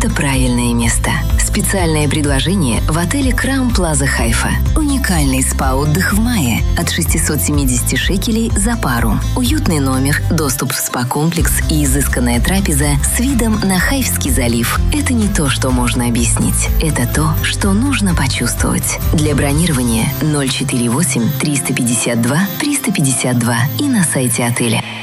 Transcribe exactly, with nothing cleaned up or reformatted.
это правильное место. Специальное предложение в отеле Crown Plaza Хайфа. Уникальный спа-отдых в мае от шестисот семидесяти шекелей за пару. Уютный номер, доступ в спа-комплекс и изысканная трапеза с видом на Хайфский залив. Это не то, что можно объяснить. Это то, что нужно почувствовать. Для бронирования ноль четыре восемь триста пятьдесят два триста пятьдесят два и на сайте отеля.